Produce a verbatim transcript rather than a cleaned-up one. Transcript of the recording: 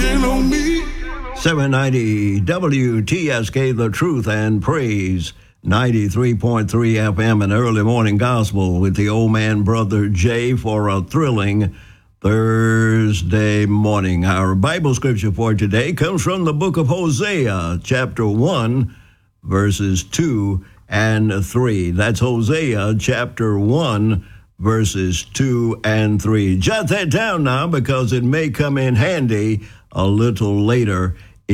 seven ninety W T S K, The Truth and Praise, ninety-three point three F M, and early morning gospel with the old man, Brother Jay, for a thrilling Thursday morning. Our Bible scripture for today comes from the book of Hosea, chapter one, verses two and three. That's Hosea, chapter one, verses two and three. Jot that down now because it may come in handy a little later